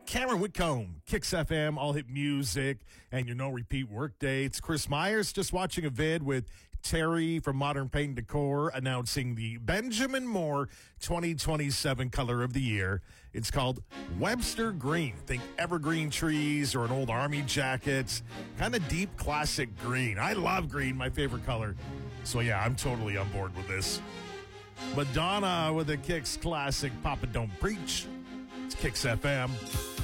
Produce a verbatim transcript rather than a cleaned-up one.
Cameron Whitcomb, Kicks F M, all hit music, and your no repeat work dates. Chris Myers just watching a vid with Terry from Modern Paint and Decor announcing the Benjamin Moore twenty twenty-seven color of the year. It's called Webster Green. Think evergreen trees or an old army jacket. Kind of deep classic green. I love green, my favorite color. So yeah, I'm totally on board with this. Madonna with a Kicks classic, Papa Don't Preach. It's Kicks F M.